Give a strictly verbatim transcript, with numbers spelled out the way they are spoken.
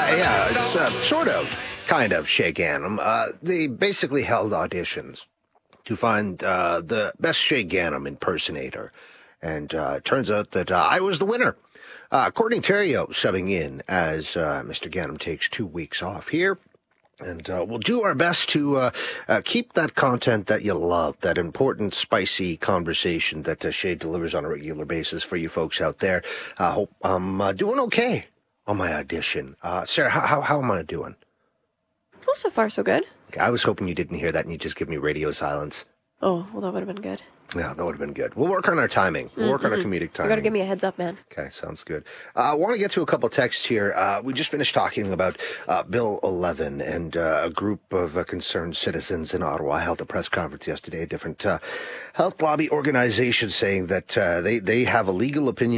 Uh, yeah, it's uh, sort of, kind of Shay Ganem. Uh, they basically held auditions to find uh, the best Shay Ganem impersonator. And uh, it turns out that uh, I was the winner. Uh, Courtney Theriault subbing in as uh, Mister Ganem takes two weeks off here. And uh, we'll do our best to uh, uh, keep that content that you love, that important, spicy conversation that uh, Shay delivers on a regular basis for you folks out there. I uh, hope I'm uh, doing okay on my audition. Uh, Sarah, how, how, how am I doing? Well, so far, so good. Okay, I was hoping you didn't hear that and you just give me radio silence. Oh, well, that would have been good. Yeah, that would have been good. We'll work on our timing. We'll work mm-hmm. on our comedic timing. You got to give me a heads up, man. Okay, sounds good. I uh, want to get to a couple texts here. Uh, we just finished talking about uh, Bill eleven, and uh, a group of uh, concerned citizens in Ottawa held a press conference yesterday. Different uh, health lobby organizations saying that uh, they, they have a legal opinion